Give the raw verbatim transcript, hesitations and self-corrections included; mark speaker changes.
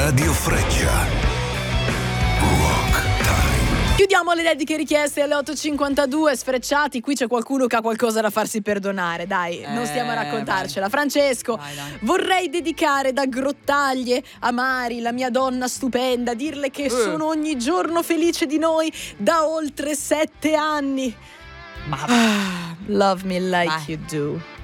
Speaker 1: Radio Freccia. Rock Time.
Speaker 2: Chiudiamo le dediche richieste alle otto e cinquantadue. Sfrecciati, qui c'è qualcuno che ha qualcosa da farsi perdonare. Dai, non stiamo a raccontarcela. Francesco,
Speaker 3: Vai, dai.
Speaker 2: vorrei dedicare da Grottaglie a Mari, la mia donna stupenda, dirle che
Speaker 3: Eh.
Speaker 2: sono ogni giorno felice di noi da oltre sette anni.
Speaker 3: Ma
Speaker 2: Ah, love me like
Speaker 3: Vai.
Speaker 2: you do.